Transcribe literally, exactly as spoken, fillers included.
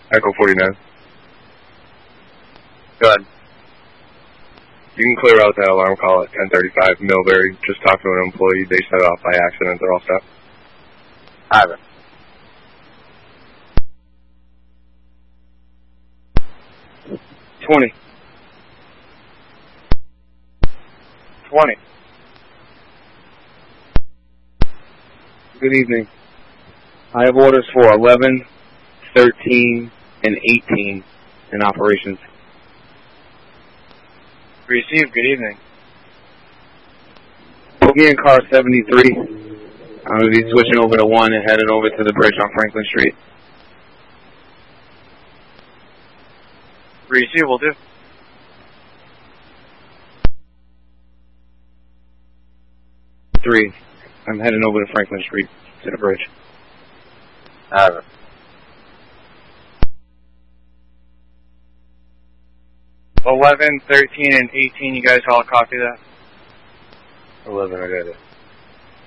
Echo forty-nine. Go ahead. You can clear out that alarm call at ten thirty-five. Millbury, just talked to an employee. They set it off by accident. They're all set. Ivan. twenty. twenty. Good evening. I have orders for eleven, thirteen, and eighteen in operations. Received. Good evening. Put me in car seventy-three. I'm going to be switching over to one and heading over to the bridge on Franklin Street. Received. Will do. Three. I'm heading over to Franklin Street to the bridge. Ivan. eleven, thirteen, and eighteen, you guys all copy that? eleven, I got it.